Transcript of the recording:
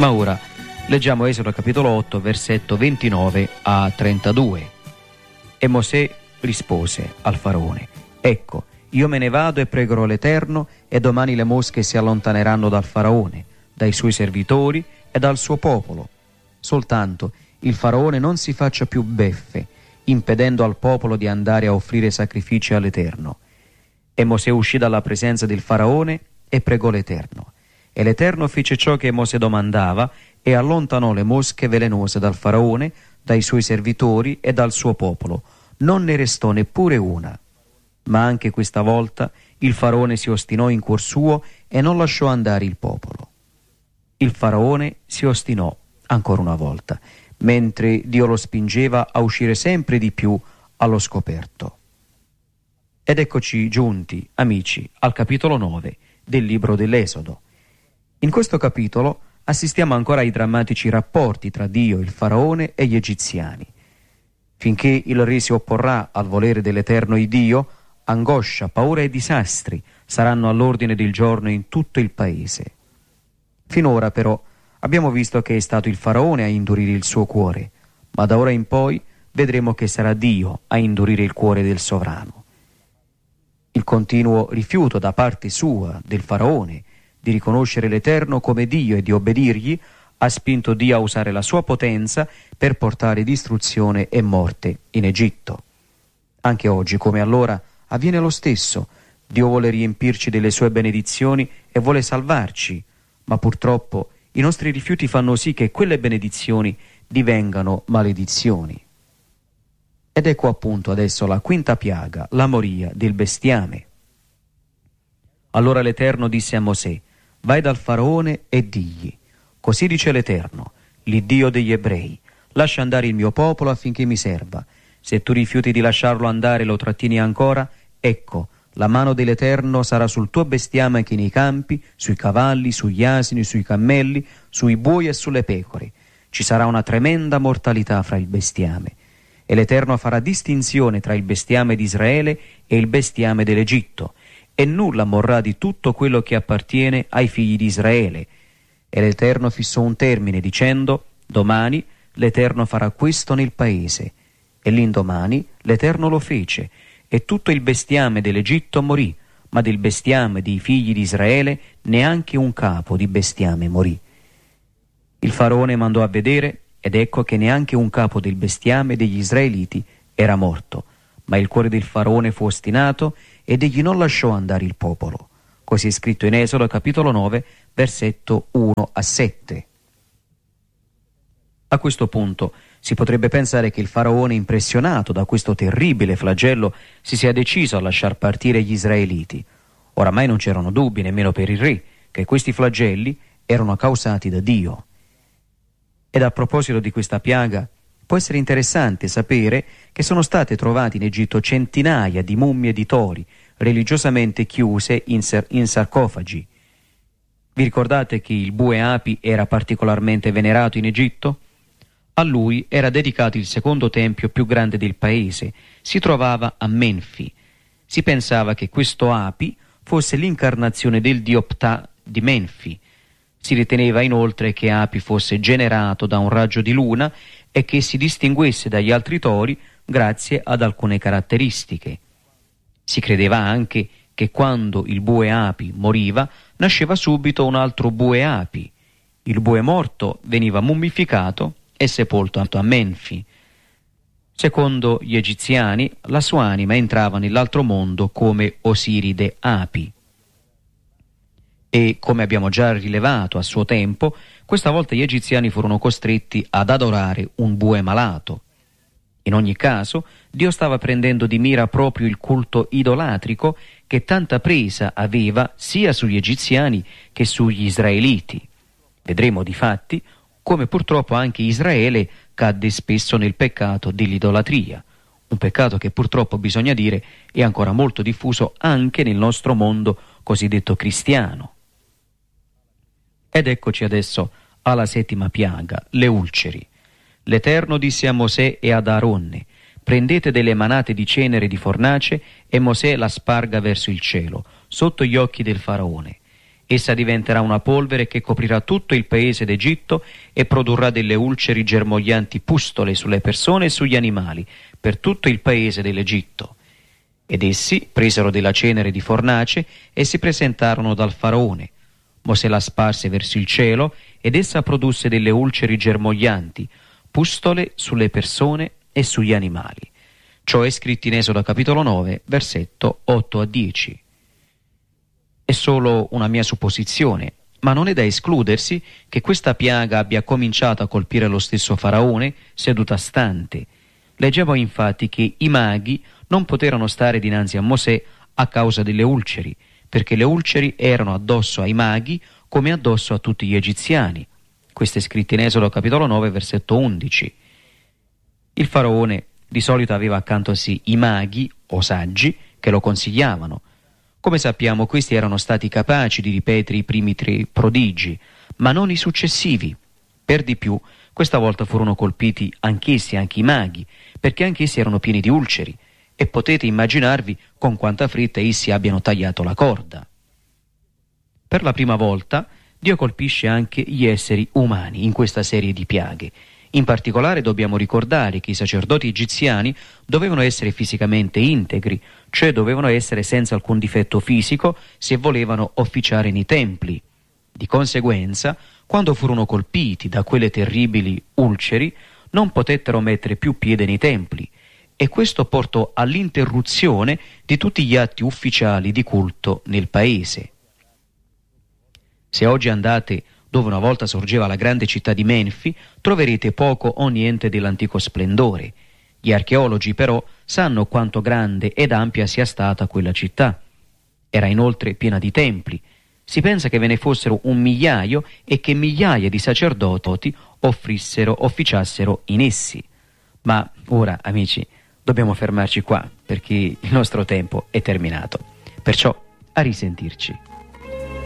Ma ora leggiamo Esodo capitolo 8, versetto 29 a 32. E Mosè rispose al faraone: ecco, io me ne vado e pregherò l'Eterno, e domani le mosche si allontaneranno dal faraone, dai suoi servitori e dal suo popolo. Soltanto il faraone non si faccia più beffe, impedendo al popolo di andare a offrire sacrifici all'Eterno. E Mosè uscì dalla presenza del faraone e pregò l'Eterno. E l'Eterno fece ciò che Mosè domandava e allontanò le mosche velenose dal faraone, dai suoi servitori e dal suo popolo. Non ne restò neppure una. Ma anche questa volta il faraone si ostinò in cuor suo e non lasciò andare il popolo. Il faraone si ostinò ancora una volta, mentre Dio lo spingeva a uscire sempre di più allo scoperto. Ed eccoci giunti, amici, al capitolo 9 del libro dell'Esodo. In questo capitolo assistiamo ancora ai drammatici rapporti tra Dio, il faraone e gli egiziani. Finché il re si opporrà al volere dell'Eterno Dio, angoscia, paura e disastri saranno all'ordine del giorno in tutto il paese. Finora però abbiamo visto che è stato il faraone a indurire il suo cuore, ma da ora in poi vedremo che sarà Dio a indurire il cuore del sovrano. Il continuo rifiuto da parte sua, del faraone, di riconoscere l'Eterno come Dio e di obbedirgli, ha spinto Dio a usare la sua potenza per portare distruzione e morte in Egitto. Anche oggi, come allora, avviene lo stesso. Dio vuole riempirci delle sue benedizioni e vuole salvarci, ma purtroppo i nostri rifiuti fanno sì che quelle benedizioni divengano maledizioni. Ed ecco appunto adesso la quinta piaga, la moria del bestiame. Allora l'Eterno disse a Mosè: vai dal faraone e digli: così dice l'Eterno, l'Iddio degli ebrei, lascia andare il mio popolo affinché mi serva. Se tu rifiuti di lasciarlo andare e lo trattieni ancora, ecco, la mano dell'Eterno sarà sul tuo bestiame anche nei campi, sui cavalli, sugli asini, sui cammelli, sui buoi e sulle pecore. Ci sarà una tremenda mortalità fra il bestiame. E l'Eterno farà distinzione tra il bestiame di Israele e il bestiame dell'Egitto, e nulla morrà di tutto quello che appartiene ai figli di Israele. E l'Eterno fissò un termine dicendo: domani l'Eterno farà questo nel paese. E l'indomani l'Eterno lo fece, e tutto il bestiame dell'Egitto morì, ma del bestiame dei figli di Israele neanche un capo di bestiame morì. Il faraone mandò a vedere, ed ecco che neanche un capo del bestiame degli israeliti era morto. Ma il cuore del faraone fu ostinato ed egli non lasciò andare il popolo. Così è scritto in Esodo capitolo 9, versetto 1 a 7. A questo punto si potrebbe pensare che il faraone, impressionato da questo terribile flagello, si sia deciso a lasciar partire gli israeliti. Oramai non c'erano dubbi nemmeno per il re che questi flagelli erano causati da Dio. Ed a proposito di questa piaga, può essere interessante sapere che sono state trovate in Egitto centinaia di mummie di tori religiosamente chiuse in sarcofagi. Vi ricordate che il bue api era particolarmente venerato in Egitto? A lui era dedicato il secondo tempio più grande del paese. Si trovava a Menfi. Si pensava che questo api fosse l'incarnazione del dio Ptah di Menfi. Si riteneva inoltre che Api fosse generato da un raggio di luna e che si distinguesse dagli altri tori grazie ad alcune caratteristiche. Si credeva anche che quando il bue Api moriva nasceva subito un altro bue Api. Il bue morto veniva mummificato e sepolto a Menfi. Secondo gli egiziani, la sua anima entrava nell'altro mondo come Osiride Api. E, come abbiamo già rilevato a suo tempo, questa volta gli egiziani furono costretti ad adorare un bue malato. In ogni caso, Dio stava prendendo di mira proprio il culto idolatrico che tanta presa aveva sia sugli egiziani che sugli israeliti. Vedremo difatti come purtroppo anche Israele cadde spesso nel peccato dell'idolatria, un peccato che purtroppo, bisogna dire, è ancora molto diffuso anche nel nostro mondo cosiddetto cristiano. Ed eccoci adesso alla settima piaga, le ulceri. L'Eterno disse a Mosè e ad Aaronne: prendete delle manate di cenere di fornace e Mosè la sparga verso il cielo, sotto gli occhi del faraone. Essa diventerà una polvere che coprirà tutto il paese d'Egitto e produrrà delle ulceri germoglianti pustole sulle persone e sugli animali, per tutto il paese dell'Egitto. Ed essi presero della cenere di fornace e si presentarono dal faraone. Mosè la sparse verso il cielo ed essa produsse delle ulceri germoglianti, pustole sulle persone e sugli animali. Ciò è scritto in Esodo capitolo 9, versetto 8 a 10. È solo una mia supposizione, ma non è da escludersi che questa piaga abbia cominciato a colpire lo stesso faraone seduto a stante. Leggevo infatti che i maghi non poterono stare dinanzi a Mosè a causa delle ulceri, perché le ulceri erano addosso ai maghi come addosso a tutti gli egiziani. Questo è scritto in Esodo capitolo 9, versetto 11. Il faraone di solito aveva accanto a sé i maghi o saggi che lo consigliavano. Come sappiamo, questi erano stati capaci di ripetere i primi 3 prodigi, ma non i successivi. Per di più, questa volta furono colpiti anch'essi, anche i maghi, perché anch'essi erano pieni di ulceri, e potete immaginarvi con quanta fretta essi abbiano tagliato la corda. Per la prima volta, Dio colpisce anche gli esseri umani in questa serie di piaghe. In particolare dobbiamo ricordare che i sacerdoti egiziani dovevano essere fisicamente integri, cioè dovevano essere senza alcun difetto fisico se volevano officiare nei templi. Di conseguenza, quando furono colpiti da quelle terribili ulceri, non potettero mettere più piede nei templi, e questo portò all'interruzione di tutti gli atti ufficiali di culto nel paese. Se oggi andate dove una volta sorgeva la grande città di Menfi, troverete poco o niente dell'antico splendore. Gli archeologi però sanno quanto grande ed ampia sia stata quella città. Era inoltre piena di templi. Si pensa che ve ne fossero 1.000.000 e che migliaia di sacerdoti officiassero in essi. Ma ora, amici, dobbiamo fermarci qua perché il nostro tempo è terminato. Perciò, a risentirci.